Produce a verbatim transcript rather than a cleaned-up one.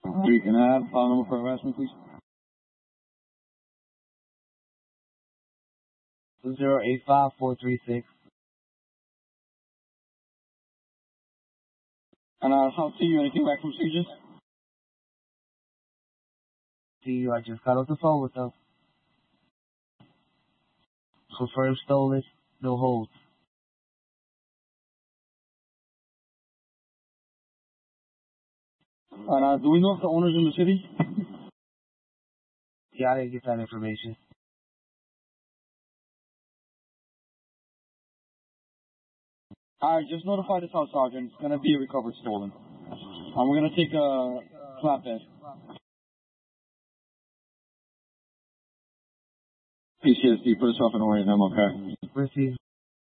Three, can I have file number for harassment, please? Two zero eight five four three six. And uh, I'll see you. Anything back from Stooges? See you. I just got off the phone with them. Confirmed stolen. No holds. And uh, do we know if the owner's in the city? Yeah, I didn't get that information. Alright, just notify the South Sergeant. It's gonna be recovered stolen. And we're gonna take a flatbed. P C S D, put us off in order, I'm okay. Receive.